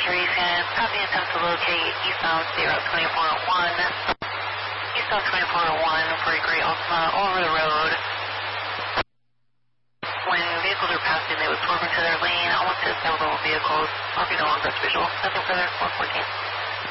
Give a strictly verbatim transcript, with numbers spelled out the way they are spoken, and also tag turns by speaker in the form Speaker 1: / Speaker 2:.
Speaker 1: saturation. Copy attempt to locate eastbound State Route twenty-four oh one. Eastbound twenty-four oh one for a Great Ultima over the road. When vehicles are passing, they would swerve into their lane. Almost hit several vehicles. I'll be no longer visual. Nothing further. one fourteen.